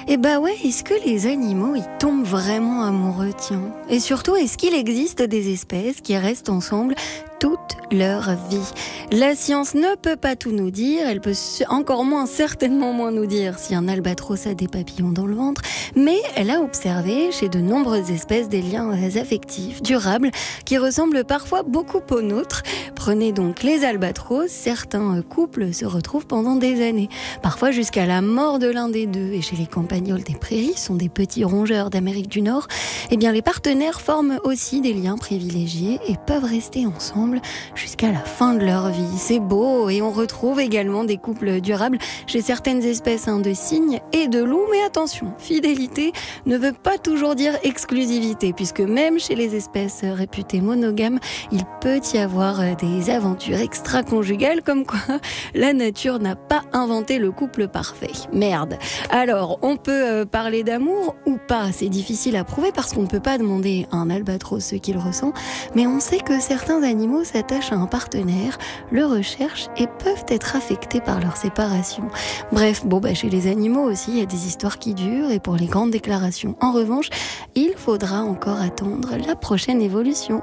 Eh bah ouais, est-ce que les animaux, ils tombent vraiment amoureux, tiens? Et surtout, est-ce qu'il existe des espèces qui restent ensemble toute leur vie? La science ne peut pas tout nous dire, elle peut encore moins, certainement moins nous dire si un albatros a des papillons dans le ventre, mais elle a observé chez de nombreuses espèces des liens affectifs durables qui ressemblent parfois beaucoup aux nôtres. Prenez donc les albatros, certains couples se retrouvent pendant des années, parfois jusqu'à la mort de l'un des deux. Et chez les campagnols des prairies, sont des petits rongeurs d'Amérique du Nord, eh bien les partenaires forment aussi des liens privilégiés et peuvent rester ensemble jusqu'à la fin de leur vie. C'est beau, et on retrouve également des couples durables chez certaines espèces de cygnes et de loups. Mais attention, fidélité ne veut pas toujours dire exclusivité, puisque même chez les espèces réputées monogames, il peut y avoir des aventures extra-conjugales, comme quoi la nature n'a pas inventé le couple parfait. Merde. Alors, on peut parler d'amour ou pas, c'est difficile à prouver parce qu'on ne peut pas demander à un albatros ce qu'il ressent, mais on sait que certains animaux s'attachent à un partenaire, le recherchent et peuvent être affectés par leur séparation. Bref, chez les animaux aussi, il y a des histoires qui durent, et pour les grandes déclarations, en revanche, il faudra encore attendre la prochaine évolution.